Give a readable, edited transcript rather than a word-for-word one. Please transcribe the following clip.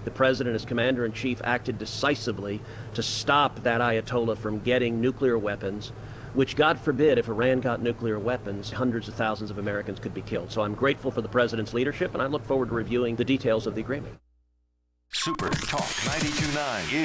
The president, as commander-in-chief, acted decisively to stop that Ayatollah from getting nuclear weapons, which, God forbid, if Iran got nuclear weapons, hundreds of thousands of Americans could be killed. So I'm grateful for the president's leadership, and I look forward to reviewing the details of the agreement. Super Talk 92.9